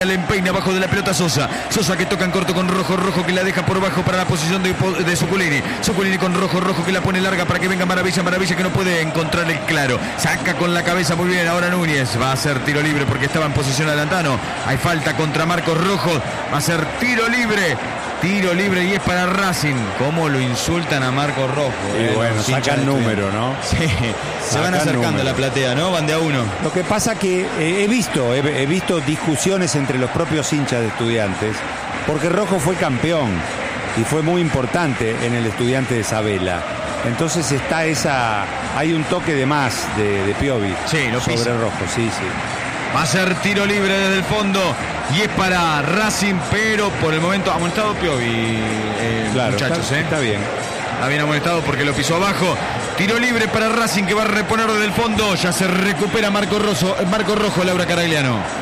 Le empeina abajo de la pelota Sosa que toca en corto con Rojo que la deja por bajo para la posición de Zuculini con Rojo que la pone larga para que venga Maravilla que no puede encontrar el claro, saca con la cabeza muy bien, ahora Núñez va a hacer tiro libre porque estaba en posición adelantano, hay falta contra Marcos Rojo, va a ser tiro libre y es para Racing. Cómo lo insultan a Marcos Rojo. Y bueno, sacan número, ¿no? Sí, se van acercando a la platea, ¿no? Van de a uno. Lo que pasa que he visto discusiones entre los propios hinchas de Estudiantes, porque Rojo fue campeón y fue muy importante en el Estudiante de Sabela. Entonces hay un toque de más de Piovi sobre Rojo, sí. Va a ser tiro libre desde el fondo y es para Racing, pero por el momento amonestado Piovi, claro, muchachos. Está bien. Está bien amonestado porque lo pisó abajo. Tiro libre para Racing que va a reponer desde el fondo. Ya se recupera Marco Rojo, Laura Caragliano.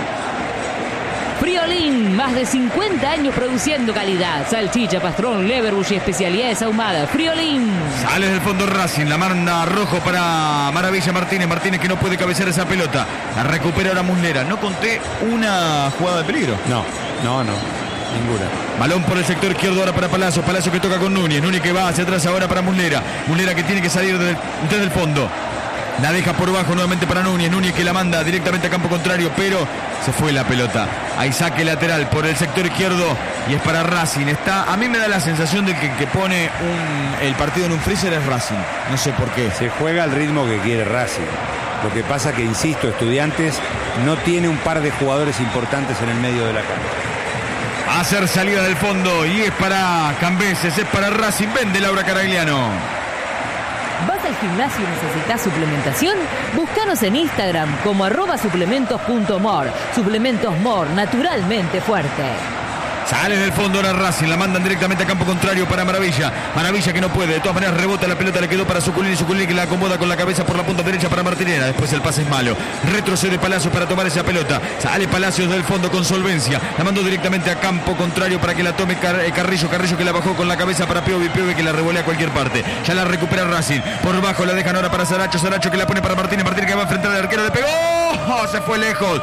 Friolín, más de 50 años produciendo calidad. Salchicha, pastrón, leverbush y especialidades ahumadas. Friolín. Sale del fondo Racing, la manda Rojo para Maravilla Martínez que no puede cabecear esa pelota. La recupera ahora Muslera. No conté una jugada de peligro. No, ninguna. Balón por el sector izquierdo ahora para Palacio que toca con Núñez que va hacia atrás ahora para Muslera que tiene que salir desde el fondo. La deja por bajo nuevamente para Núñez que la manda directamente a campo contrario, pero se fue la pelota. Hay saque lateral por el sector izquierdo y es para Racing. A mí me da la sensación de que pone el partido en un freezer es Racing. No sé por qué. Se juega al ritmo que quiere Racing. Lo que pasa que, insisto, Estudiantes no tiene un par de jugadores importantes en el medio de la cancha. A hacer salida del fondo y es para Cambeses, es para Racing. Vende Laura Caragliano. ¿Vas al gimnasio y necesitas suplementación? Búscanos en Instagram como @suplementos.more. Suplementos More, naturalmente fuerte. Sale del fondo ahora Racing, la mandan directamente a campo contrario para Maravilla que no puede, de todas maneras rebota la pelota, le quedó para Zuculini que la acomoda con la cabeza por la punta derecha para Martinera, después el pase es malo, retrocede Palacios para tomar esa pelota, sale Palacios del fondo con solvencia, la mandó directamente a campo contrario para que la tome Carrillo que la bajó con la cabeza para Piovi que la revolea a cualquier parte, ya la recupera Racing, por bajo la dejan ahora para Saracho que la pone para Martínez que va a enfrentar al arquero, le pegó, se fue lejos,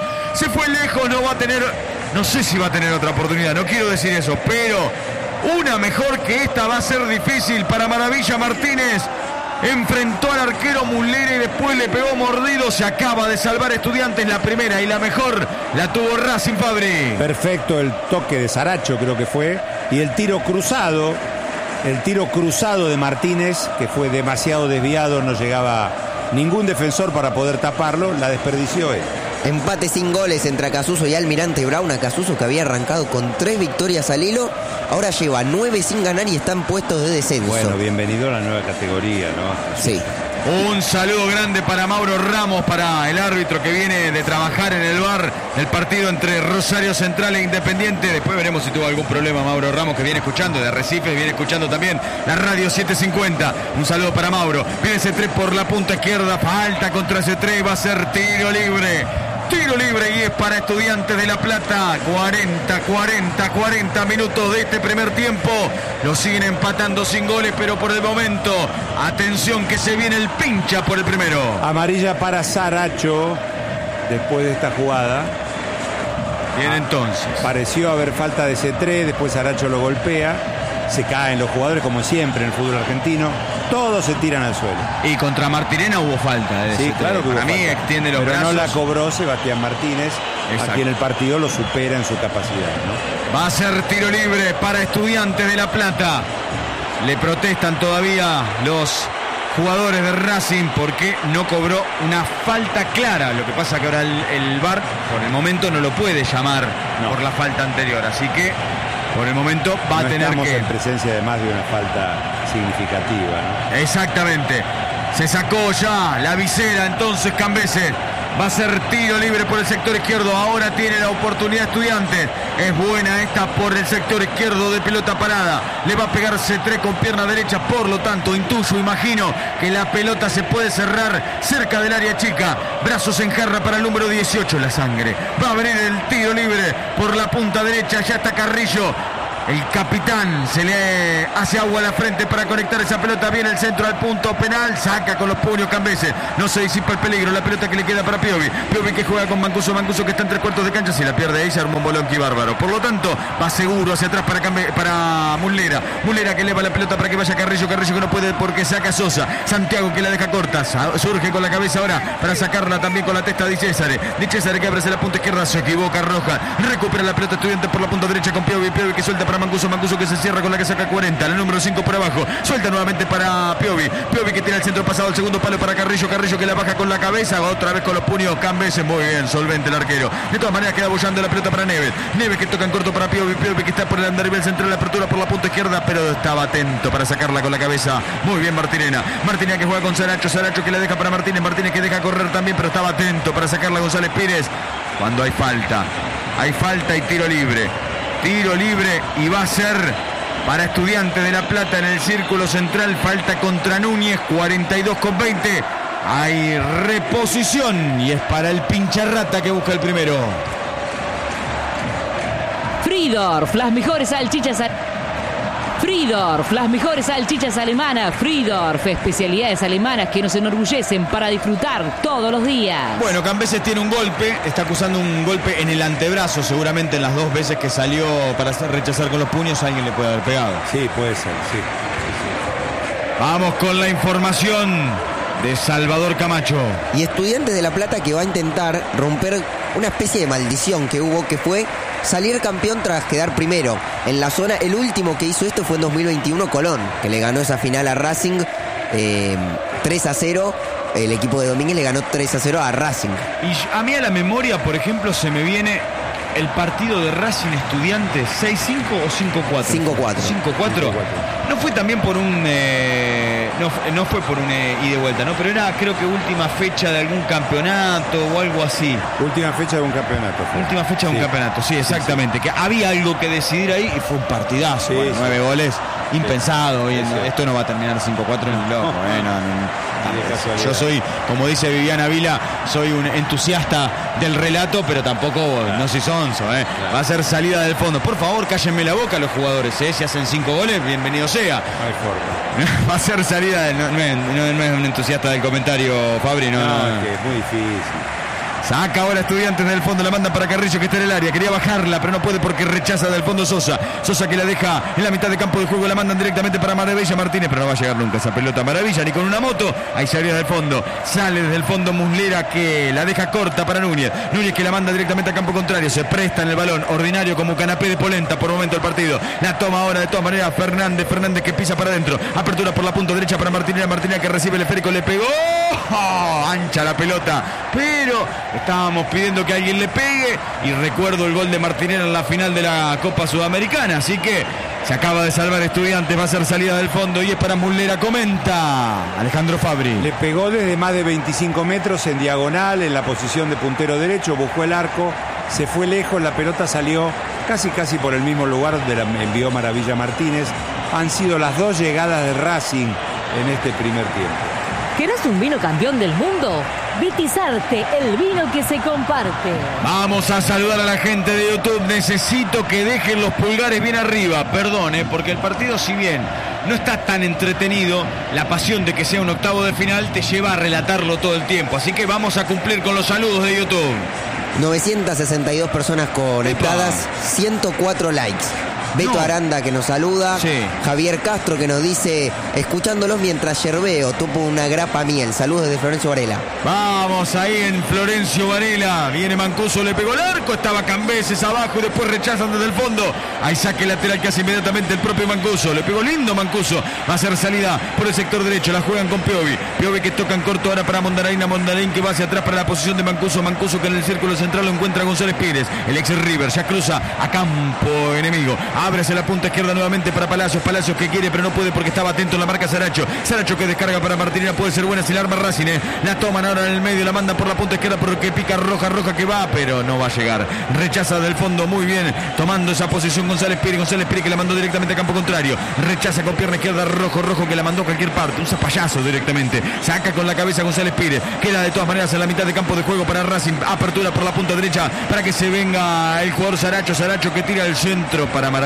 no sé si va a tener otra oportunidad, no quiero decir eso, pero una mejor que esta va a ser difícil para Maravilla Martínez. Enfrentó al arquero Muslera y después le pegó mordido. Se acaba de salvar Estudiantes, la primera y la mejor la tuvo Racing, Fabri. Perfecto el toque de Saracho, creo que fue, y el tiro cruzado de Martínez, que fue demasiado desviado, no llegaba ningún defensor para poder taparlo, la desperdició él. Empate sin goles entre Acasuso y Almirante Brown. Acasuso, que había arrancado con 3 victorias al hilo, ahora lleva 9 sin ganar y están puestos de descenso. Bueno, bienvenido a la nueva categoría, ¿no? Sí. Un saludo grande para Mauro Ramos, para el árbitro que viene de trabajar en el VAR del partido entre Rosario Central e Independiente. Después veremos si tuvo algún problema Mauro Ramos, que viene escuchando de Arrecife, viene escuchando también la radio 750. Un saludo para Mauro. Viene ese 3 por la punta izquierda, falta contra ese 3, va a ser tiro libre y es para Estudiantes de La Plata. 40 minutos de este primer tiempo. Lo siguen empatando sin goles, pero por el momento, atención que se viene el pincha por el primero. Amarilla para Saracho después de esta jugada. Bien, entonces. Pareció haber falta de C3, después Saracho lo golpea. Se caen los jugadores, como siempre en el fútbol argentino. Todos se tiran al suelo. Y contra Martirena hubo falta. Sí, claro que hubo falta. Para mí extiende los brazos. Pero no la cobró Sebastián Martínez. Exacto. Aquí en el partido lo supera en su capacidad, ¿no? Va a ser tiro libre para Estudiantes de La Plata. Le protestan todavía los jugadores de Racing porque no cobró una falta clara. Lo que pasa que ahora el VAR por el momento no lo puede llamar por la falta anterior. Así que por el momento va a tener estamos que... en presencia además de una falta significativa, ¿no? Exactamente. Se sacó ya la visera entonces Cambeses. Va a ser tiro libre por el sector izquierdo. Ahora tiene la oportunidad Estudiantes. Es buena esta por el sector izquierdo de pelota parada. Le va a pegar C3 con pierna derecha. Por lo tanto, imagino que la pelota se puede cerrar cerca del área chica. Brazos en jarra para el número 18. La sangre. Va a venir el tiro libre por la punta derecha. Ya está Carrillo. El capitán se le hace agua a la frente para conectar esa pelota. Viene el centro al punto penal. Saca con los puños Cambese. No se disipa el peligro. La pelota que le queda para Piovi. Piovi que juega con Mancuso. Mancuso que está en 3/4 de cancha. Si la pierde ahí se arma un bolonqui bárbaro. Por lo tanto, va seguro hacia atrás para Muslera. Muslera que eleva la pelota para que vaya Carrillo. Carrillo que no puede porque saca Sosa. Santiago que la deja corta. Surge con la cabeza ahora para sacarla también con la testa de Di Cesare. Di Cesare que abre hacia la punta izquierda. Se equivoca Roja. Recupera la pelota Estudiantes por la punta derecha con Piovi. Piovi que suelta para Mancuso. Mancuso que se cierra con la que saca 40. La número 5 por abajo. Suelta nuevamente para Piovi. Piovi que tiene el centro pasado al segundo palo para Carrillo. Carrillo que la baja con la cabeza. Otra vez con los puños. Cambese. Muy bien. Solvente el arquero. De todas maneras queda bollando la pelota para Neves. Neves que toca en corto para Piovi. Piovi que está por el andarivel central. La apertura por la punta izquierda. Pero estaba atento para sacarla con la cabeza. Muy bien Martinena. Martinena que juega con Saracho. Saracho que la deja para Martínez. Martínez que deja correr también. Pero estaba atento para sacarla González Pires. Cuando hay falta. Hay falta y tiro libre. Tiro libre y va a ser para Estudiantes de La Plata en el círculo central. Falta contra Núñez, 42:20. Hay reposición y es para el pincharrata que busca el primero. Fridorf, las mejores salchichas. Fridorf, las mejores salchichas alemanas. Fridorf, especialidades alemanas que nos enorgullecen para disfrutar todos los días. Bueno, Cambeses tiene un golpe, está acusando un golpe en el antebrazo, seguramente en las 2 veces que salió para rechazar con los puños alguien le puede haber pegado. Sí, puede ser, sí. Vamos con la información de Salvador Camacho. Y Estudiantes de La Plata que va a intentar romper una especie de maldición que hubo, que fue salir campeón tras quedar primero en la zona. El último que hizo esto fue en 2021 Colón, que le ganó esa final a Racing 3-0. El equipo de Domínguez le ganó 3-0 a Racing. Y a mí a la memoria, por ejemplo, se me viene el partido de Racing Estudiantes 6-5 o 5-4. 5-4. 5-4. No fue también por un no fue por un ida y vuelta, ¿no? Pero era, creo que última fecha de algún campeonato o algo así. Última fecha de un campeonato. Última fecha de un campeonato, sí, exactamente. Sí. Que había algo que decidir ahí y fue un partidazo. Bueno, 9 goles, impensado. Sí, esto no va a terminar 5-4 ni loco. Yo soy, como dice Viviana Vila, soy un entusiasta del relato, pero tampoco no soy sonso. Va a ser salida del fondo. Por favor, cállenme la boca los jugadores. Si hacen 5 goles, bienvenido sea. Va a ser salida. No es un entusiasta del comentario, Fabri. No. Que es muy difícil. Saca ahora Estudiantes del fondo, la manda para Carrillo que está en el área, quería bajarla pero no puede porque rechaza del fondo Sosa. Sosa que la deja en la mitad de campo de juego, la mandan directamente para Maravilla Martínez, pero no va a llegar nunca esa pelota Maravilla ni con una moto. Ahí salida del fondo, sale desde el fondo Muslera que la deja corta para Núñez. Núñez que la manda directamente a campo contrario, se presta en el balón, ordinario como canapé de polenta por momento el partido. La toma ahora de todas maneras Fernández que pisa para adentro, apertura por la punta derecha para Martínez que recibe el esférico, le pegó. Ancha la pelota, pero estábamos pidiendo que alguien le pegue y recuerdo el gol de Martinera en la final de la Copa Sudamericana, así que se acaba de salvar Estudiantes, va a ser salida del fondo y es para Muslera, comenta Alejandro Fabri. Le pegó desde más de 25 metros en diagonal, en la posición de puntero derecho, buscó el arco, se fue lejos, la pelota salió casi por el mismo lugar donde la envió Maravilla Martínez. Han sido las 2 llegadas de Racing en este primer tiempo. ¿Querés un vino campeón del mundo? Vitizarte, el vino que se comparte. Vamos a saludar a la gente de YouTube. Necesito que dejen los pulgares bien arriba. Perdón, porque el partido, si bien no está tan entretenido, la pasión de que sea un octavo de final te lleva a relatarlo todo el tiempo. Así que vamos a cumplir con los saludos de YouTube. 962 personas conectadas, 104 likes. Beto Aranda que nos saluda, sí. Javier Castro que nos dice, escuchándolos mientras yerbeo, topo una grapa miel. Saludos desde Florencio Varela. Vamos ahí en Florencio Varela, viene Mancuso, le pegó el arco, estaba Cambeses abajo y después rechazan desde el fondo. Ahí saque lateral que hace inmediatamente el propio Mancuso, le pegó lindo Mancuso, va a ser salida por el sector derecho, la juegan con Piovi. Piovi que toca en corto ahora para Mondaraín que va hacia atrás para la posición de Mancuso. Mancuso que en el círculo central lo encuentra González Pires, el ex River, ya cruza a campo enemigo. Ábrese la punta izquierda nuevamente para Palacios. Palacios que quiere pero no puede porque estaba atento en la marca Saracho. Saracho que descarga para Martinera, puede ser buena si la arma Racing. La toman ahora en el medio, la mandan por la punta izquierda porque pica Roja que va, pero no va a llegar. Rechaza del fondo muy bien, tomando esa posición González Pires que la mandó directamente a campo contrario. Rechaza con pierna izquierda Rojo que la mandó a cualquier parte. Un zapallazo directamente. Saca con la cabeza González Pires. Queda de todas maneras en la mitad de campo de juego para Racing. Apertura por la punta derecha para que se venga el jugador Saracho que tira el centro para Maravilla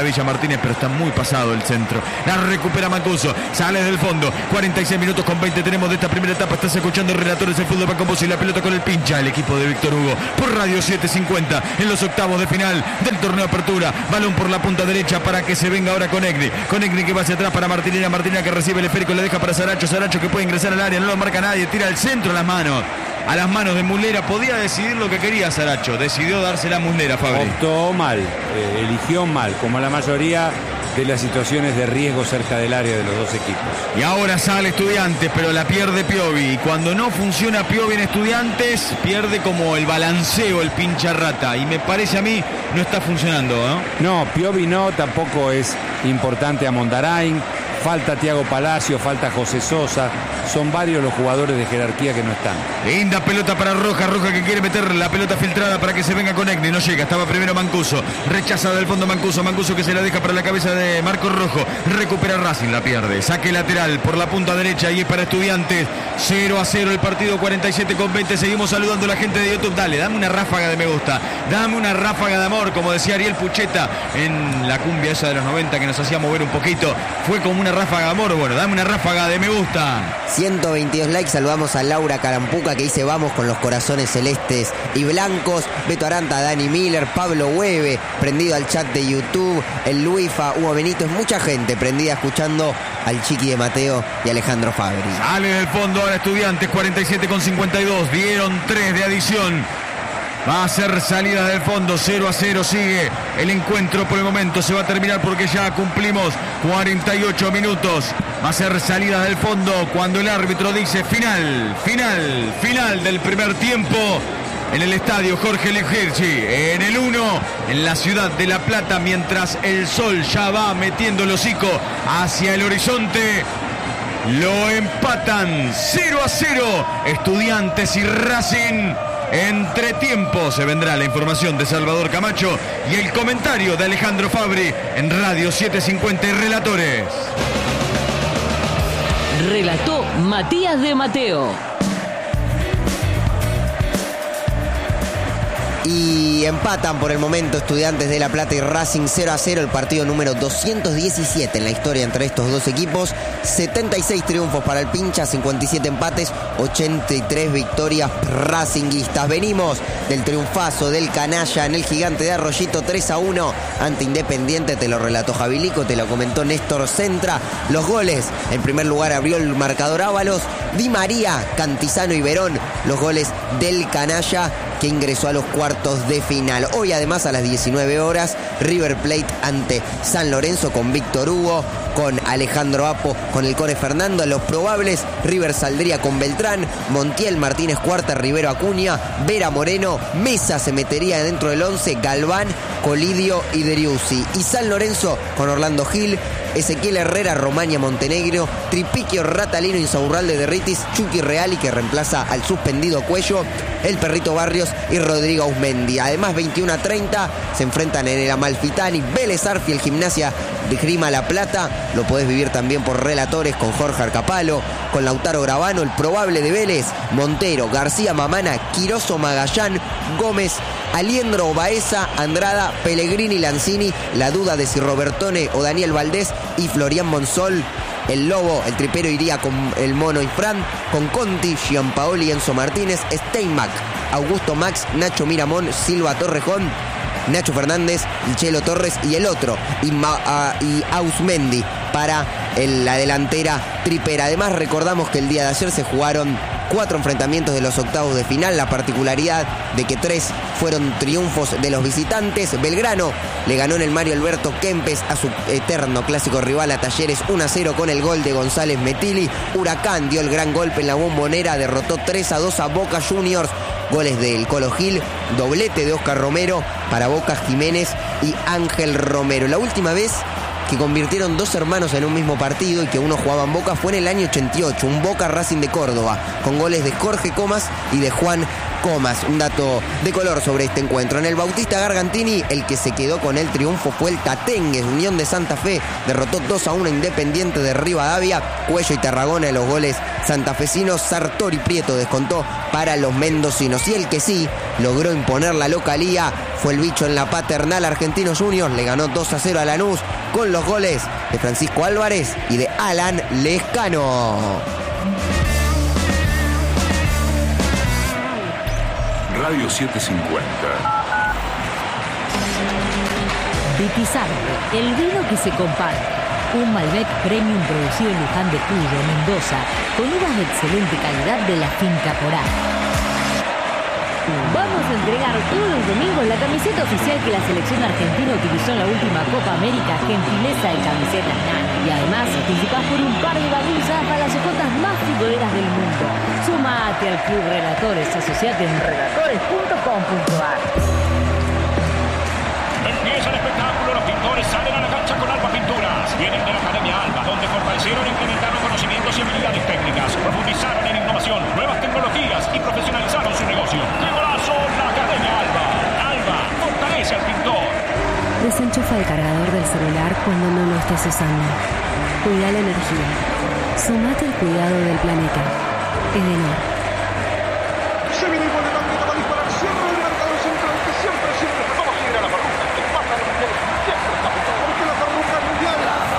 Villa Martínez, pero está muy pasado el centro. La recupera Mancuso, sale del fondo. 46 minutos con 20 tenemos de esta primera etapa. Estás escuchando Relatores del Fútbol con vos y la pelota con el pincha. El equipo de Víctor Hugo por Radio 750 en los octavos de final del torneo Apertura. Balón por la punta derecha para que se venga ahora con Egni. Con Egni que va hacia atrás para Martinera. Martinera que recibe el esférico, le deja para Saracho. Saracho que puede ingresar al área, no lo marca nadie. Tira al centro a las manos. A las manos de Muslera. Podía decidir lo que quería Saracho. Decidió dársela a Muslera, Fabri. Optó mal, eligió mal, como la mayoría de las situaciones de riesgo cerca del área de los dos equipos. Y ahora sale Estudiantes, pero la pierde Piovi. Y cuando no funciona Piovi en Estudiantes, pierde como el balanceo, el pincha rata. Y me parece a mí, no está funcionando, ¿no? No, Piovi no, tampoco es importante a Mondarain. Falta Thiago Palacio, falta José Sosa. Son varios los jugadores de jerarquía que no están. Linda pelota para Roja. Roja que quiere meter la pelota filtrada para que se venga con Egni. No llega. Estaba primero Mancuso. Rechaza del fondo Mancuso. Mancuso que se la deja para la cabeza de Marcos Rojo. Recupera Racing. La pierde. Saque lateral por la punta derecha. Y es para Estudiantes. 0-0 el partido. 47 con 20. Seguimos saludando a la gente de YouTube. Dale, dame una ráfaga de me gusta. Dame una ráfaga de amor. Como decía Ariel Pucheta en la cumbia esa de los 90 que nos hacía mover un poquito. Fue como una ráfaga de amor. Bueno, dame una ráfaga de me gusta. 122 likes. Saludamos a Laura Carampuca que dice vamos con los corazones celestes y blancos. Beto Aranta, Dani Miller, Pablo Hueve, prendido al chat de YouTube. El Luifa, Hugo Benito. Es mucha gente prendida escuchando al Chiqui de Mateo y Alejandro Fabri. Sale del fondo ahora Estudiantes. 47 con 52. Dieron 3 de adición. Va a ser salida del fondo, 0-0 sigue el encuentro por el momento, se va a terminar porque ya cumplimos 48 minutos. Va a ser salida del fondo cuando el árbitro dice final del primer tiempo en el estadio Jorge Legirchi, en el 1, en la ciudad de La Plata, mientras el sol ya va metiendo el hocico hacia el horizonte. Lo empatan 0-0 Estudiantes y Racing. Entre tiempo se vendrá la información de Salvador Camacho y el comentario de Alejandro Fabri en Radio 750 y Relatores. Relató Matías de Mateo. Y empatan por el momento Estudiantes de La Plata y Racing 0-0, el partido número 217 en la historia entre estos dos equipos. 76 triunfos para el pincha, 57 empates, 83 victorias racinguistas. Venimos del triunfazo del Canalla en el Gigante de Arroyito 3-1 ante Independiente. Te lo relató Jabilico, te lo comentó Néstor Centra. Los goles, en primer lugar abrió el marcador Ábalos, Di María, Cantizano y Verón. Los goles del Canalla que ingresó a los cuartos de final. Hoy además a las 19 horas, River Plate ante San Lorenzo con Víctor Hugo, con Alejandro Apo, con el Cone Fernando. Los probables, River saldría con Beltrán, Montiel, Martínez Cuarta, Rivero Acuña, Vera Moreno, Mesa se metería dentro del 11, Galván, Colidio y Driussi. Y San Lorenzo con Orlando Gil, Ezequiel Herrera, Romaña Montenegro, Tripiquio, Ratalino, Insaurralde de Ritis, Chucky Reali que reemplaza al suspendido Cuello, el Perrito Barrios y Rodrigo Ausmendi. Además 21-30 se enfrentan en el Amalfitani, Vélez Arfield, Gimnasia de Grima La Plata. Lo podés vivir también por Relatores con Jorge Arcapalo, con Lautaro Gravano, el probable de Vélez, Montero, García Mamana, Quiroso Magallán, Gómez, Aliendro Baeza, Andrada, Pellegrini, Lanzini, la duda de si Robertone o Daniel Valdés y Florian Monsol. El Lobo, el Tripero iría con el Mono y Fran, con Conti, Gianpaoli, Enzo Martínez, Steinmack, Augusto Max, Nacho Miramón, Silva Torrejón, Nacho Fernández, Chelo Torres y el otro, y Ausmendi para la delantera tripera. Además recordamos que el día de ayer se jugaron 4 enfrentamientos de los octavos de final, la particularidad de que 3 fueron triunfos de los visitantes. Belgrano le ganó en el Mario Alberto Kempes a su eterno clásico rival a Talleres 1-0 con el gol de González Metilli. Huracán dio el gran golpe en la Bombonera, derrotó 3-2 a Boca Juniors. Goles del Colo Gil, doblete de Oscar Romero para Boca, Jiménez y Ángel Romero. La última vez que convirtieron 2 hermanos en un mismo partido y que uno jugaba en Boca fue en el año 88, un Boca Racing de Córdoba, con goles de Jorge Comas y de Juan comas. Un dato de color sobre este encuentro. En el Bautista Gargantini, el que se quedó con el triunfo fue el Tatengues. Unión de Santa Fe derrotó 2-1 Independiente de Rivadavia. Cuello y Tarragona en los goles santafesinos. Sartori Prieto descontó para los mendocinos. Y el que sí logró imponer la localía fue el bicho en la Paternal. Argentinos Juniors le ganó 2-0 a Lanús con los goles de Francisco Álvarez y de Alan Lescano. Radio 750. Vitizardo, el vino que se comparte. Un Malbec Premium producido en Luján de Cuyo, Mendoza, con uvas de excelente calidad de la finca Porá. Vamos a entregar todos los domingos la camiseta oficial que la selección argentina utilizó en la última Copa América, gentileza de Camisetas Nani. Y además participás por un par de babusas para las ojotas más futboleras del mundo. Sumate al Club Relatores, asociate en relatores.com.ar. Empieza el espectáculo, los pintores salen a la cancha con Alba Pinturas. Vienen de la Academia Alba, donde fortalecieron e incrementaron conocimientos y habilidades técnicas, profundizaron en innovación, nuevas tecnologías y profesionalizaron su negocio. ¡Qué golazo! La Academia Alba. Alba, fortalece al pintor. Desenchufa el cargador del celular cuando no lo estés usando. Cuida la energía. Sumate al cuidado del planeta. Edenor. Se viene igual de magneto, va a disparar siempre el marcador central, que siempre vamos a ir a la Farruca, que pasa el mundial, siempre está junto, porque la Farruca es mundial.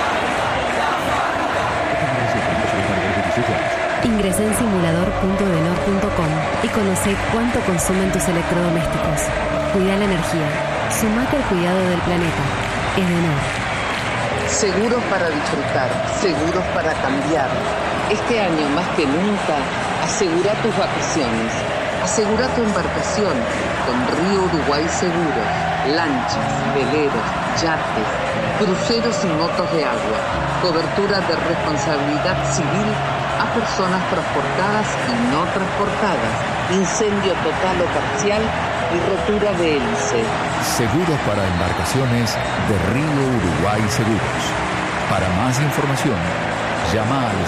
Ingresa en simulador.edenor.com y conoce cuánto consumen tus electrodomésticos. Cuida la energía. Sumate al cuidado del planeta. Edenor. Seguros para disfrutar, seguros para cambiar. Este año más que nunca, asegura tus vacaciones. Asegura tu embarcación con Río Uruguay Seguros. Lanchas, veleros, yates, cruceros y motos de agua. Cobertura de responsabilidad civil a personas transportadas y no transportadas. Incendio total o parcial y rotura de hélice. Seguros para embarcaciones de Río Uruguay Seguros. Para más información, llama al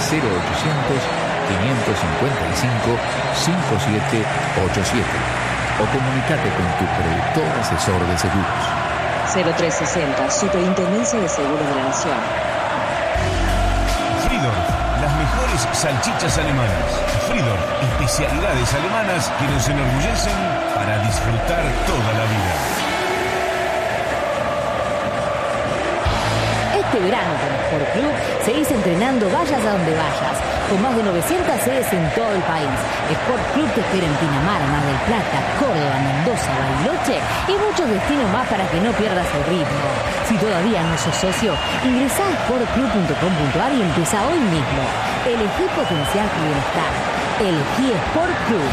0800-555-5787 o comunícate con tu productor asesor de seguros. 0360, Superintendencia de Seguros de la Nación. Friedorf, las mejores salchichas alemanas. Friedorf, especialidades alemanas que nos enorgullecen para disfrutar toda la vida. Este verano con Sport Club seguís entrenando vayas a donde vayas. Con más de 900 sedes en todo el país. Sport Club te espera en Pinamar, Mar del Plata, Córdoba, Mendoza, Bariloche y muchos destinos más para que no pierdas el ritmo. Si todavía no sos socio, ingresá a sportclub.com.ar y empieza hoy mismo. Elegí potenciar tu bienestar. Elegí Sport Club.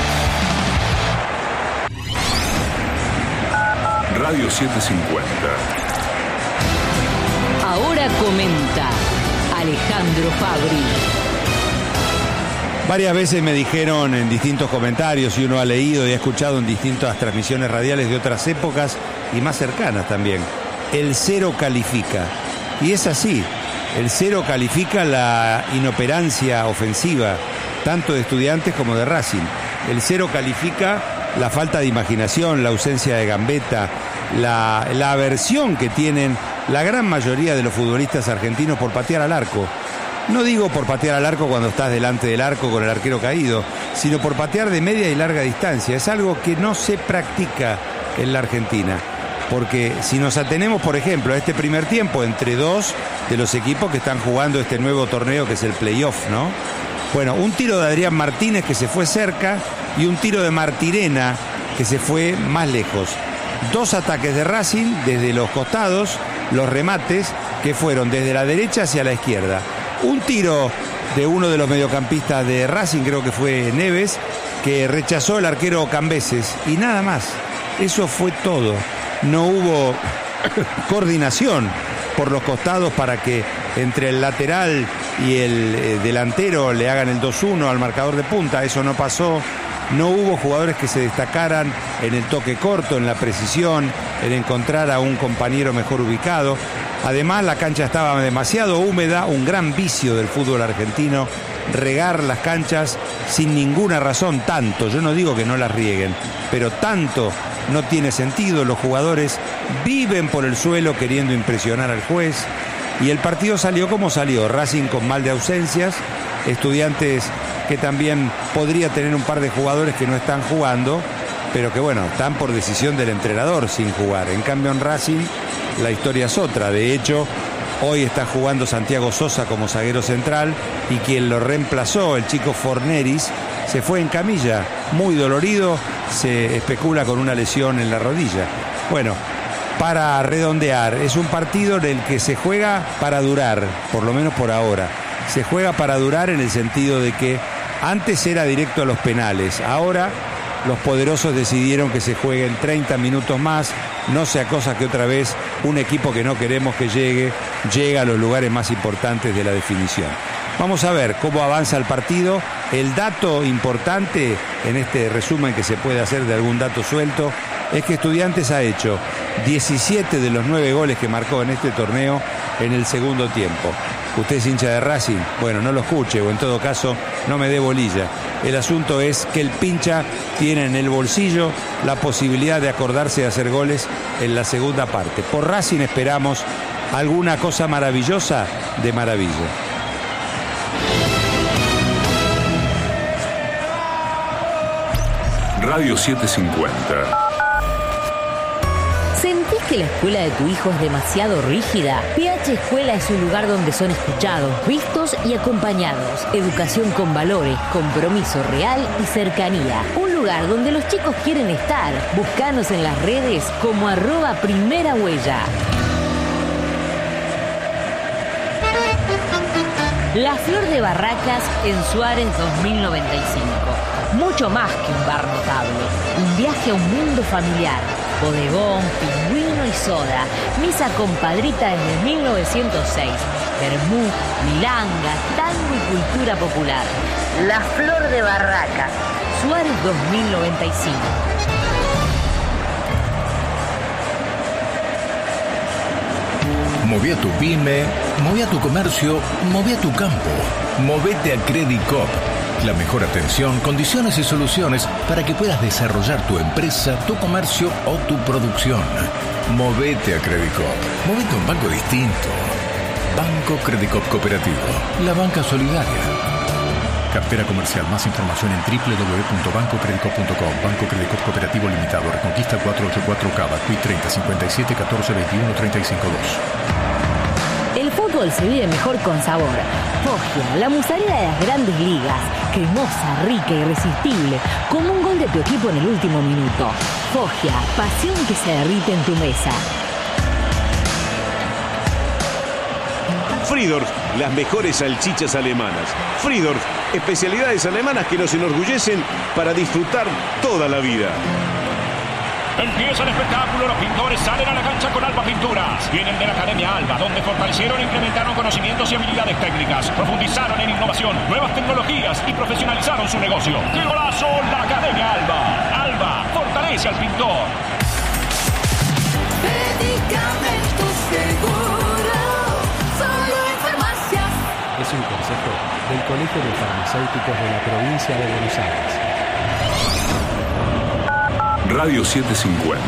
Radio 750. Ahora comenta Alejandro Fabri. Varias veces me dijeron en distintos comentarios, y uno ha leído y ha escuchado en distintas transmisiones radiales de otras épocas y más cercanas también, el cero califica. Y es así, el cero califica la inoperancia ofensiva, tanto de Estudiantes como de Racing. El cero califica la falta de imaginación, la ausencia de gambeta, la aversión que tienen la gran mayoría de los futbolistas argentinos por patear al arco. No digo por patear al arco cuando estás delante del arco con el arquero caído, sino por patear de media y larga distancia. Es algo que no se practica en la Argentina. Porque si nos atenemos, por ejemplo, a este primer tiempo entre dos de los equipos que están jugando este nuevo torneo que es el playoff, ¿no? Bueno, un tiro de Adrián Martínez que se fue cerca y un tiro de Martirena que se fue más lejos. Dos ataques de Racing desde los costados, los remates que fueron desde la derecha hacia la izquierda. Un tiro de uno de los mediocampistas de Racing, creo que fue Neves, que rechazó el arquero Cambeses y nada más. Eso fue todo. No hubo coordinación por los costados para que entre el lateral y el delantero le hagan el 2-1 al marcador de punta. Eso no pasó. No hubo jugadores que se destacaran en el toque corto, en la precisión, en encontrar a un compañero mejor ubicado. Además, la cancha estaba demasiado húmeda, un gran vicio del fútbol argentino regar las canchas sin ninguna razón, tanto, yo no digo que no las rieguen, pero tanto no tiene sentido. Los jugadores viven por el suelo queriendo impresionar al juez y el partido salió como salió. Racing con mal de ausencias, Estudiantes que también podría tener un par de jugadores que no están jugando, pero que bueno, están por decisión del entrenador sin jugar. En cambio en Racing la historia es otra. De hecho, hoy está jugando Santiago Sosa como zaguero central y quien lo reemplazó, el chico Forneris, se fue en camilla, muy dolorido, se especula con una lesión en la rodilla. Bueno, para redondear, es un partido en el que se juega para durar, por lo menos por ahora. Se juega para durar en el sentido de que antes era directo a los penales, ahora los poderosos decidieron que se jueguen 30 minutos más, no sea cosa que otra vez un equipo que no queremos que llega a los lugares más importantes de la definición. Vamos a ver cómo avanza el partido. El dato importante en este resumen que se puede hacer de algún dato suelto es que Estudiantes ha hecho 17 de los 9 goles que marcó en este torneo en el segundo tiempo. Usted es hincha de Racing, bueno, no lo escuche o en todo caso no me dé bolilla. El asunto es que el pincha tiene en el bolsillo la posibilidad de acordarse de hacer goles en la segunda parte. Por Racing esperamos alguna cosa maravillosa de maravilla. Radio 750. ¿Sentís que la escuela de tu hijo es demasiado rígida? PH Escuela es un lugar donde son escuchados, vistos y acompañados. Educación con valores, compromiso real y cercanía. Un lugar donde los chicos quieren estar. Búscanos en las redes como @primerahuella. La Flor de Barracas en Suárez 2095. Mucho más que un bar notable. Un viaje a un mundo familiar. Bodegón, pingüino y soda. Misa compadrita desde 1906. Vermú, milanga, tango y cultura popular. La Flor de Barracas. Suárez 2095. Moví a tu pyme, moví a tu comercio, moví a tu campo. Movete a Credit Coop. La mejor atención, condiciones y soluciones para que puedas desarrollar tu empresa, tu comercio o tu producción. Movete a Credit Coop. Movete a un banco distinto. Banco Credit Coop Cooperativo. La banca solidaria. Cartera comercial. Más información en www.bancocreditcoop.com. Banco Credit Coop Cooperativo Limitado. Reconquista 484 Cava. Cui 30 57 14 21 35 2. El fútbol se vive mejor con sabor. Foggia, la musarela de las grandes ligas. Cremosa, rica, irresistible. Como un gol de tu equipo en el último minuto. Foggia, pasión que se derrite en tu mesa. Friedorf, las mejores salchichas alemanas. Friedorf, especialidades alemanas que nos enorgullecen para disfrutar toda la vida. Empieza el espectáculo, los pintores salen a la cancha con Alba Pinturas. Vienen de la Academia Alba, donde fortalecieron e incrementaron conocimientos y habilidades técnicas. Profundizaron en innovación, nuevas tecnologías y profesionalizaron su negocio. ¡Qué golazo! La Academia Alba. Alba, fortalece al pintor. Medicamentos Seguro, solo en farmacias. Es un consejo del Colegio de Farmacéuticos de la provincia de Buenos Aires. Radio 750.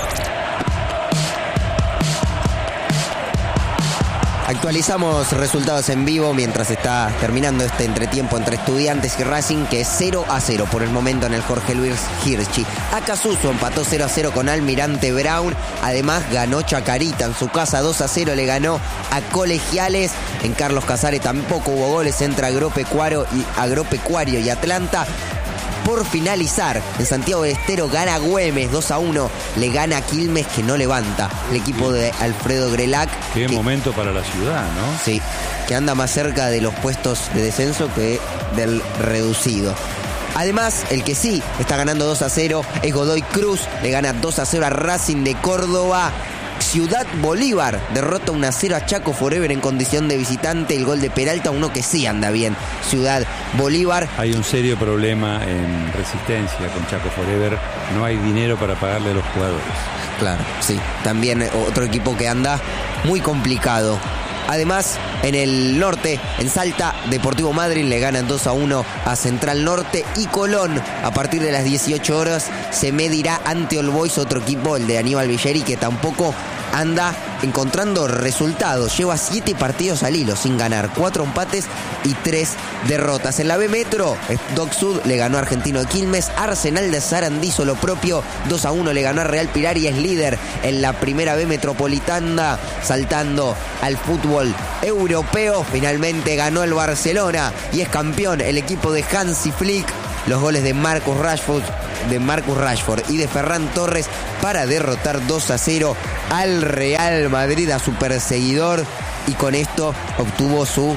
Actualizamos resultados en vivo mientras está terminando este entretiempo entre Estudiantes y Racing, que es 0-0 por el momento en el Jorge Luis Hirschi. Acasuso empató 0-0 con Almirante Brown. Además ganó Chacarita en su casa 2-0, le ganó a Colegiales. En Carlos Casares tampoco hubo goles entre Agropecuario y Atlanta. Por finalizar, en Santiago del Estero gana Güemes 2-1, le gana a Quilmes, que no levanta el equipo de Alfredo Grelac. Qué momento para la ciudad, ¿no? Sí, que anda más cerca de los puestos de descenso que del reducido. Además, el que sí está ganando 2-0 es Godoy Cruz, le gana 2-0 a Racing de Córdoba. Ciudad Bolívar derrota 1-0 a Chaco Forever en condición de visitante. El gol de Peralta, uno que sí anda bien. Ciudad Bolívar. Hay un serio problema en Resistencia con Chaco Forever. No hay dinero para pagarle a los jugadores. Claro, sí. También otro equipo que anda muy complicado. Además, en el norte, en Salta, Deportivo Madryn le ganan 2-1 a Central Norte. Y Colón, a partir de las 18 horas, se medirá ante All Boys, otro equipo, el de Aníbal Villeri, que tampoco anda encontrando resultados. Lleva 7 partidos al hilo sin ganar, 4 empates y 3 derrotas. En la B Metro, Dock Sud le ganó a Argentino de Quilmes. Arsenal de Sarandí hizo lo propio, 2-1 le ganó a Real Pilar y es líder en la primera B metropolitana. Saltando al fútbol europeo, finalmente ganó el Barcelona y es campeón el equipo de Hansi Flick. Los goles de Marcus Rashford y de Ferran Torres para derrotar 2-0 al Real Madrid, a su perseguidor, y con esto obtuvo su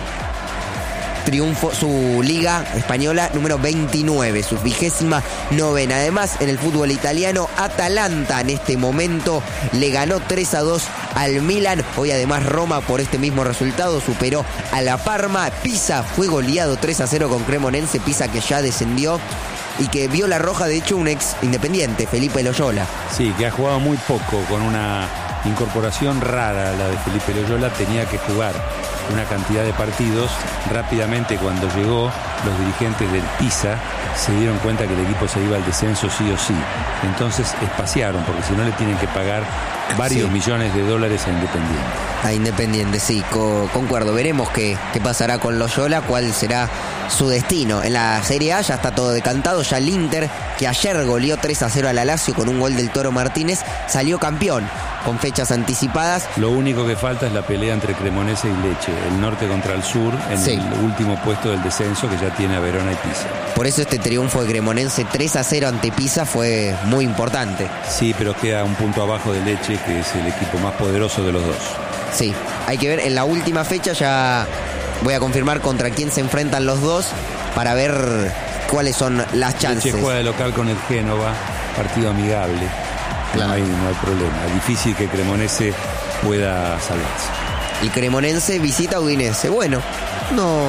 triunfo, su Liga Española número 29, su 29ª. Además, en el fútbol italiano, Atalanta en este momento le ganó 3-2 al Milan. Hoy además Roma, por este mismo resultado, superó a la Parma. Pisa fue goleado 3-0 con Cremonense, Pisa que ya descendió y que vio la roja, de hecho, un ex Independiente, Felipe Loyola. Sí, que ha jugado muy poco, con una incorporación rara la de Felipe Loyola. Tenía que jugar una cantidad de partidos. Rápidamente, cuando llegó, los dirigentes del Pisa se dieron cuenta que el equipo se iba al descenso sí o sí. Entonces espaciaron, porque si no le tienen que pagar varios millones de dólares a Independiente. A Independiente, sí, concuerdo. Veremos qué pasará con Loyola, cuál será su destino. En la Serie A ya está todo decantado. Ya el Inter, que ayer goleó 3-0 al Lazio con un gol del Toro Martínez, salió campeón con fechas anticipadas. Lo único que falta es la pelea entre Cremonese y Lecce, el norte contra el sur, en el último puesto del descenso, que ya tiene a Verona y Pisa. Por eso este triunfo de Cremonense 3-0 ante Pisa fue muy importante. Sí, pero queda un punto abajo de Lecce, que es el equipo más poderoso de los dos. Sí, hay que ver, en la última fecha ya voy a confirmar contra quién se enfrentan los dos para ver cuáles son las chances. Lecce juega de local con el Génova, partido amigable. Claro. No hay problema. Es difícil que Cremonese pueda salvarse. El Cremonense visita a Udinese. Bueno, no,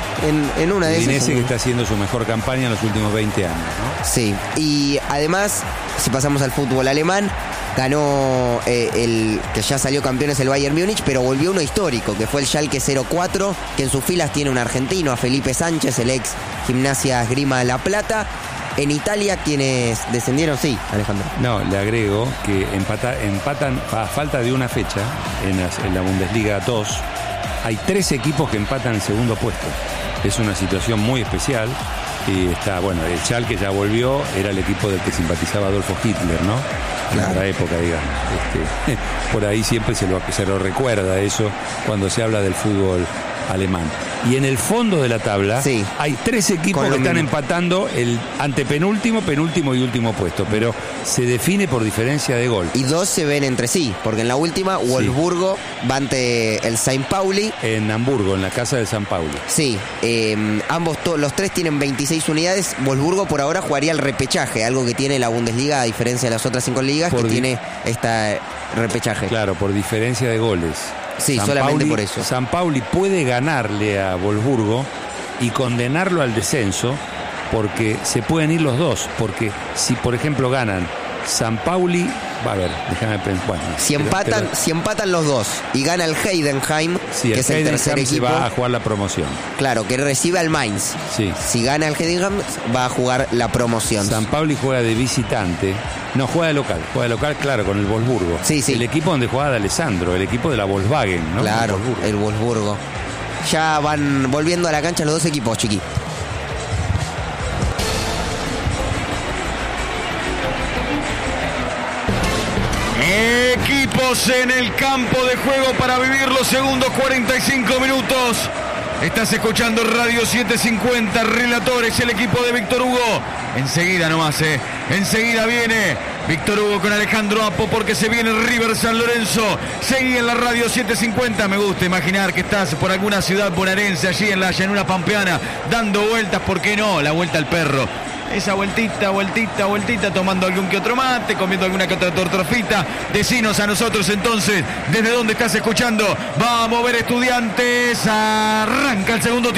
en una de esas. Udinese que está haciendo su mejor campaña en los últimos 20 años, ¿no? Sí, y además, si pasamos al fútbol alemán, ganó el que ya salió campeón, es el Bayern Múnich, pero volvió uno histórico, que fue el Schalke 04, que en sus filas tiene un argentino, a Felipe Sánchez, el ex Gimnasia Esgrima La Plata. En Italia, ¿quiénes descendieron? Sí, Alejandro. No, le agrego que empatan a falta de una fecha en la Bundesliga 2. Hay 3 equipos que empatan el segundo puesto. Es una situación muy especial. Y está, bueno, el Schalke ya volvió, era el equipo del que simpatizaba Adolfo Hitler, ¿no? Claro. En la época, digamos. Por ahí siempre se lo recuerda eso cuando se habla del fútbol alemán. Y en el fondo de la tabla hay 3 equipos que están empatando el antepenúltimo, penúltimo y último puesto, pero se define por diferencia de gol. Y 2 se ven entre sí, porque en la última Wolfsburgo va ante el St. Pauli. En Hamburgo, en la casa del St. Pauli. Sí, los 3 tienen 26 unidades. Wolfsburgo por ahora jugaría el repechaje, algo que tiene la Bundesliga a diferencia de las otras 5 ligas, que tiene esta repechaje. Claro, por diferencia de goles. Sí, solamente por eso. San Pauli puede ganarle a Wolfsburgo y condenarlo al descenso, porque se pueden ir los dos. Porque si, por ejemplo, ganan San Pauli, a ver, déjame pensar. Bueno, si empatan los dos y gana el Heidenheim, que es el tercer equipo, va a jugar la promoción. Claro, que recibe al Mainz. Sí. Si gana el Heidenheim, va a jugar la promoción. San Pauli juega de visitante. No, juega de local, claro, con el Wolfsburgo. Sí, sí. El equipo donde juega D'Alessandro, el equipo de la Volkswagen, ¿no? Claro, el Wolfsburgo. Ya van volviendo a la cancha los dos equipos, Chiqui. Equipos en el campo de juego para vivir los segundos 45 minutos. Estás escuchando Radio 750, relatores, el equipo de Víctor Hugo. Enseguida nomás, enseguida viene Víctor Hugo con Alejandro Apo, porque se viene River San Lorenzo. Seguí en la Radio 750. Me gusta imaginar que estás por alguna ciudad bonaerense, allí en la llanura pampeana, dando vueltas, ¿por qué no? La vuelta al perro. Esa vueltita, tomando algún que otro mate, comiendo alguna que otra tortrofita. Decinos a nosotros entonces, ¿desde dónde estás escuchando? Vamos a ver, Estudiantes. Arranca el segundo tiempo.